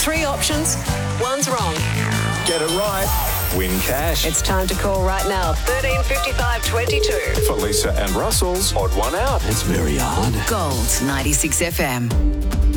3 options, one's wrong. Get it right. Win cash. It's time to call right now. 13 55 22. For Lisa and Russell's Odd One Out. That's very odd. Gold 96 FM.